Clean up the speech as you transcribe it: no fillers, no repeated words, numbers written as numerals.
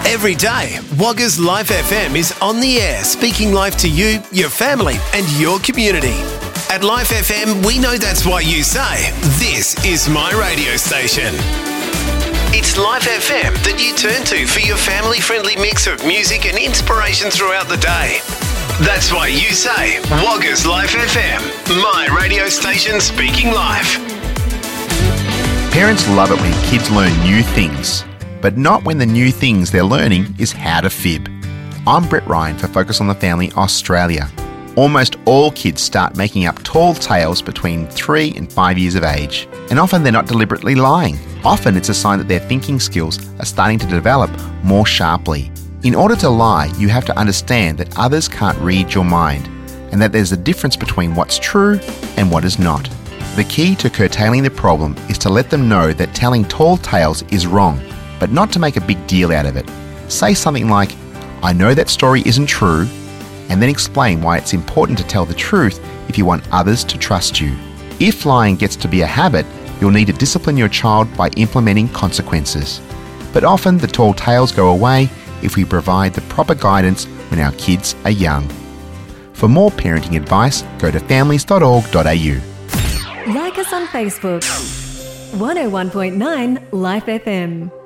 Every day, Wagga's Life FM is on the air, speaking life to you, your family, and your community. At Life FM, we know that's why you say, this is my radio station. It's Life FM that you turn to for your family-friendly mix of music and inspiration throughout the day. That's why you say, Wagga's Life FM, my radio station speaking life. Parents love it when kids learn new things, but not when the new things they're learning is how to fib. I'm Brett Ryan for Focus on the Family Australia. Almost all kids start making up tall tales between 3 and 5 years of age, and often they're not deliberately lying. Often it's a sign that their thinking skills are starting to develop more sharply. In order to lie, you have to understand that others can't read your mind, and that there's a difference between what's true and what is not. The key to curtailing the problem is to let them know that telling tall tales is wrong, but not to make a big deal out of it. Say something like, I know that story isn't true, and then explain why it's important to tell the truth if you want others to trust you. If lying gets to be a habit, you'll need to discipline your child by implementing consequences. But often the tall tales go away if we provide the proper guidance when our kids are young. For more parenting advice, go to families.org.au. Like us on Facebook. 101.9 Life FM.